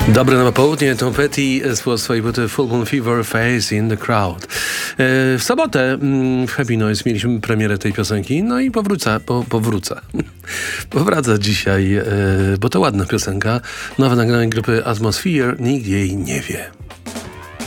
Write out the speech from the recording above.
Dobre nowe południe, Tom Petty z swojej płyty Full Moon Fever, Face in the Crowd. W sobotę w Happy Noise mieliśmy premierę tej piosenki, no i powraca dzisiaj, bo to ładna piosenka, nowe nagranie grupy Atmosphere, nikt jej nie wie.